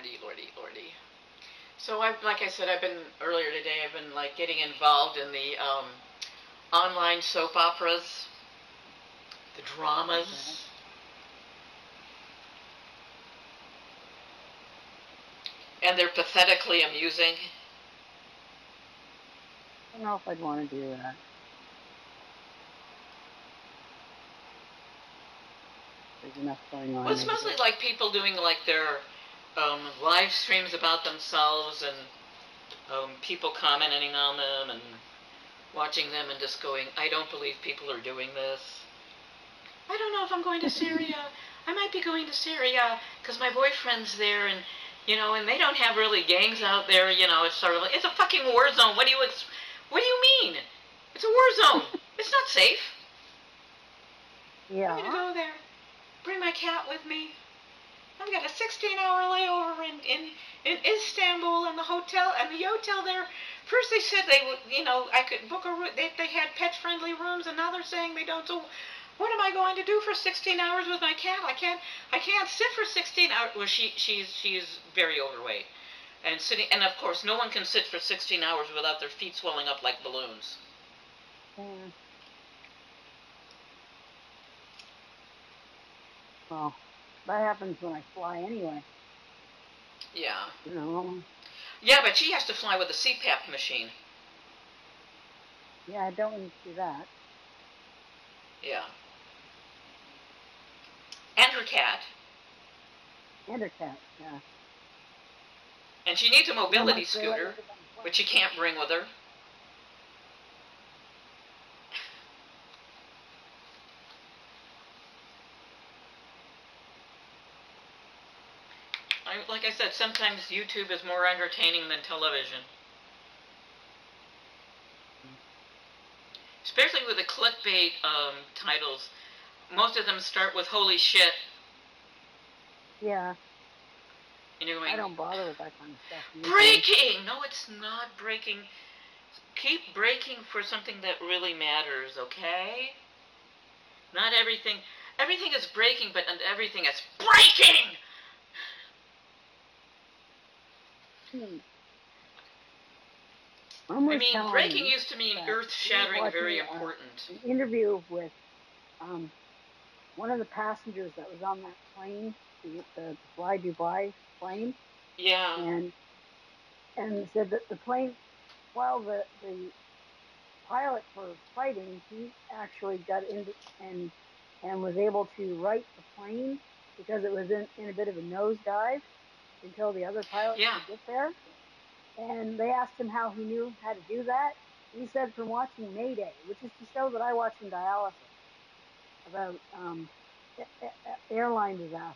lordy, lordy, lordy. So like I said, I've been earlier today. I've been like getting involved in the online soap operas, the dramas, and they're pathetically amusing. I don't know if I'd want to do that. There's enough going on. Well, it's mostly like people doing like their live streams about themselves and people commenting on them and watching them and just going, I don't believe people are doing this. I don't know if I'm going to Syria. I might be going to Syria because my boyfriend's there, and and they don't have really gangs out there. It's sort of like it's a fucking war zone. What do you mean? It's a war zone. It's not safe. Yeah. I'm gonna go there. Bring my cat with me. I've got a 16-hour layover in Istanbul, and the hotel there. First they said they would, I could book a room. They had pet-friendly rooms, and now they're saying they don't. So, what am I going to do for 16 hours with my cat? I can't sit for 16 hours. Well, she's very overweight, and of course no one can sit for 16 hours without their feet swelling up like balloons. Mm. Well, that happens when I fly anyway. Yeah. No. Yeah, but she has to fly with a CPAP machine. Yeah, I don't need to do that. Yeah. And her cat. And her cat, yeah. And she needs a mobility scooter, which she can't bring with her. Like I said, sometimes YouTube is more entertaining than television. Especially with the clickbait titles. Most of them start with holy shit. Yeah. Anyway, I don't bother with that kind of stuff. Breaking! No, it's not breaking. Keep breaking for something that really matters, okay? Not everything. Everything is breaking, but everything is breaking! I mean, breaking used to mean earth-shattering, very important. An interview with one of the passengers that was on that plane, the Fly Dubai plane. Yeah. And said that the plane, while the pilot was fighting, he actually got into and was able to right the plane because it was in a bit of a nosedive until the other pilot could get there. And they asked him how he knew how to do that. He said from watching Mayday, which is the show that I watch in dialysis about airline disasters.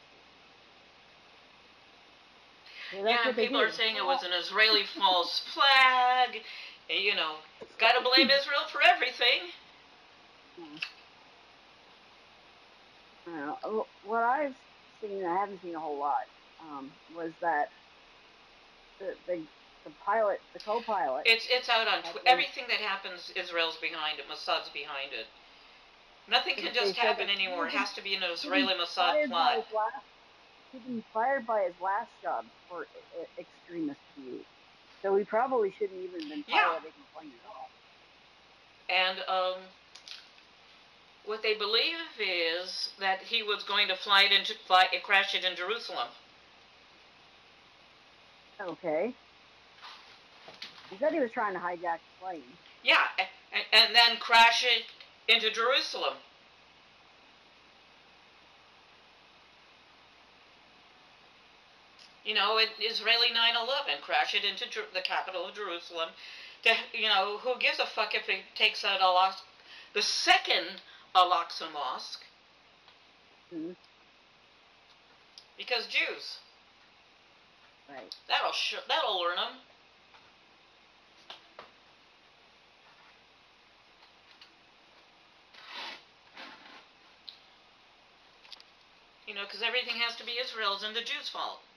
So yeah, people are saying it was an Israeli false flag. Gotta blame Israel for everything. What I've seen, I haven't seen a whole lot, was that the pilot, the co-pilot. It's out on everything that happens. Israel's behind it. Mossad's behind it. Nothing can just happen anymore. It has to be an Israeli Mossad plot. He'd been fired by his last job for extremist views, so he probably shouldn't even been piloting the plane at all. And what they believe is that he was going to crash it in Jerusalem. Okay. He said he was trying to hijack the plane. Yeah, and then crash it into Jerusalem. Israeli 9/11, crash it into the capital of Jerusalem. Who gives a fuck if it takes out the second Al-Aqsa Mosque? Mm-hmm. Because Jews. Right. That'll learn them. Because everything has to be Israel's and the Jews' fault.